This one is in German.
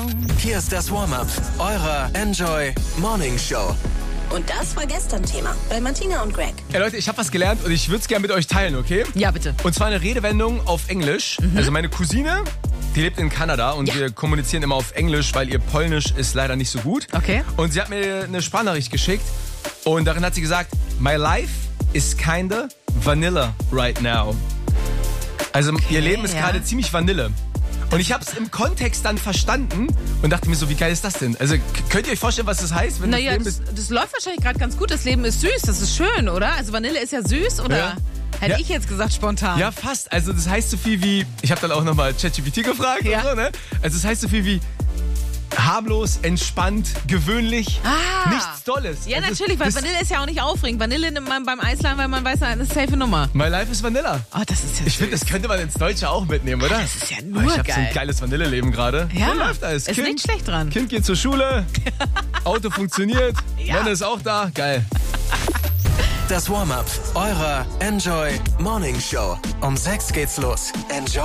Hier ist das Warm-Up eurer Enjoy Morning Show. Und das war gestern Thema bei Martina und Greg. Ey Leute, ich habe was gelernt und ich würde es gerne mit euch teilen, okay? Ja, bitte. Und zwar eine Redewendung auf Englisch. Also meine Cousine, die lebt in Kanada und wir kommunizieren immer auf Englisch, weil ihr Polnisch ist leider nicht so gut. Okay. Und sie hat mir eine Sprachnachricht geschickt und darin hat sie gesagt, my life is kinda vanilla right now. Also ihr Leben ist gerade ziemlich Vanille. Und ich habe es im Kontext dann verstanden und dachte mir so, wie geil ist das denn? Also könnt ihr euch vorstellen, was das heißt? Wenn Naja, das Leben das läuft wahrscheinlich gerade ganz gut. Das Leben ist süß, das ist schön, oder? Also Vanille ist ja süß, oder? Ja. Hätte ich jetzt gesagt spontan. Ja, fast. Also das heißt so viel wie, ich habe dann auch nochmal ChatGPT gefragt und so, ne? Also das heißt so viel wie harmlos, entspannt, gewöhnlich, nichts Dolles. Ja, also natürlich, weil Vanille ist ja auch nicht aufregend. Vanille nimmt man beim Eisladen, weil man weiß, das ist eine safe Nummer. My life is Vanilla. Oh, das ist ja Ich finde, das könnte man ins Deutsche auch mitnehmen, oder? Das ist ja nur ich habe so geil. ein geiles Vanilleleben gerade. Ja, So läuft alles. ist nicht schlecht dran. Kind geht zur Schule, Auto funktioniert, Nonne ist auch da, geil. Das Warm-Up eurer Enjoy Morning Show. Um 6 geht's los. Enjoy.